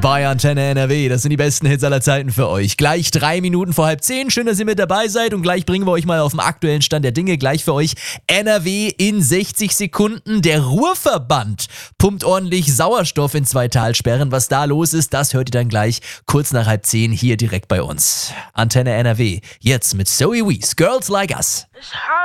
Bei Antenne NRW, das sind die besten Hits aller Zeiten für euch. Gleich 3 Minuten vor 9:30. Schön, dass ihr mit dabei seid und gleich bringen wir euch mal auf den aktuellen Stand der Dinge. Gleich für euch NRW in 60 Sekunden. Der Ruhrverband pumpt ordentlich Sauerstoff in 2 Talsperren. Was da los ist, das hört ihr dann gleich kurz nach 9:30 hier direkt bei uns. Antenne NRW, jetzt mit Zoe Wees, Girls Like Us. It's hard.